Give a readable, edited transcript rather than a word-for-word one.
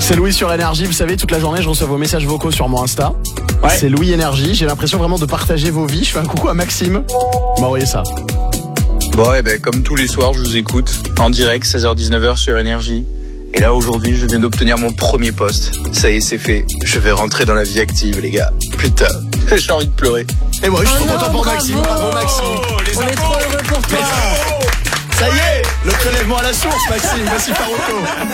C'est Louis sur Énergie. Vous savez, toute la journée, je reçois vos messages vocaux sur mon Insta. Ouais. C'est Louis Énergie. J'ai l'impression vraiment de partager vos vies. Je fais un coucou à Maxime. Il m'a envoyé ça. Bon, comme tous les soirs, je vous écoute en direct, 16h-19h sur Énergie. Et là, aujourd'hui, je viens d'obtenir mon premier poste. Ça y est, c'est fait. Je vais rentrer dans la vie active, les gars. Putain, j'ai envie de pleurer. Et moi, je suis trop content pour bravo. Maxime. Bravo, Maxime. On est trop heureux pour toi. Ça y est, le prélèvement à la source, Maxime. Voici Faroko.